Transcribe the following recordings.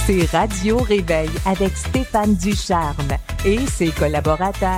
C'est Radio Réveil avec Stéphane Ducharme et ses collaborateurs.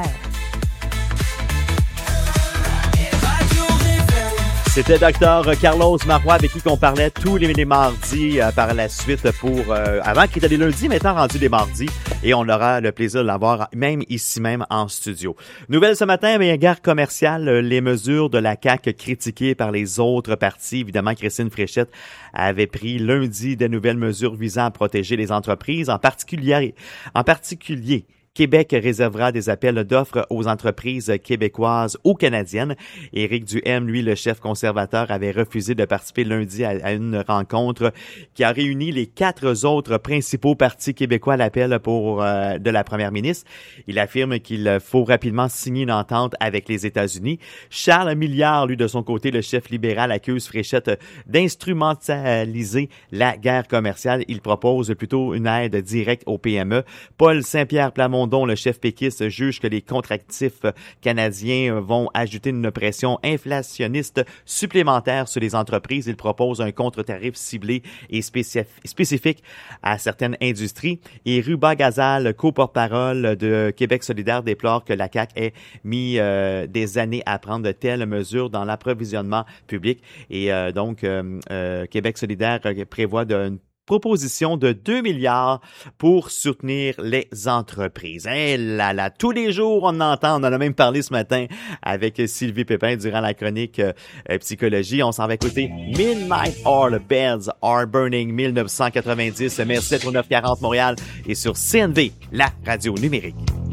C'était Dr Carlos Marois avec qui on parlait tous les mardis par la suite pour avant qu'il était les lundis, maintenant rendu les mardis, et on aura le plaisir de l'avoir même ici même en studio. Nouvelle ce matin, bien, guerre commerciale, les mesures de la CAQ critiquées par les autres partis. Évidemment, Christine Fréchette avait pris lundi de nouvelles mesures visant à protéger les entreprises, en particulier Québec réservera des appels d'offres aux entreprises québécoises ou canadiennes. Éric Duhaime, lui, le chef conservateur, avait refusé de participer lundi à une rencontre qui a réuni les 4 autres principaux partis québécois à l'appel de la première ministre. Il affirme qu'il faut rapidement signer une entente avec les États-Unis. Charles Milliard, lui, de son côté, le chef libéral, accuse Fréchette d'instrumentaliser la guerre commerciale. Il propose plutôt une aide directe aux PME. Paul Saint-Pierre Plamondon, dont le chef péquiste, juge que les contractifs canadiens vont ajouter une pression inflationniste supplémentaire sur les entreprises. Il propose un contre-tarif ciblé et spécifique à certaines industries. Et Ruba Gazal, co-porte-parole de Québec solidaire, déplore que la CAQ ait mis des années à prendre de telles mesures dans l'approvisionnement public. Et donc, Québec solidaire prévoit une proposition de 2 milliards pour soutenir les entreprises. Eh là là, tous les jours on entend, on en a même parlé ce matin avec Sylvie Pépin durant la chronique psychologie. On s'en va écouter Midnight Oil Beds Are Burning 1990, merci au 940 Montréal et sur CNV, la radio numérique.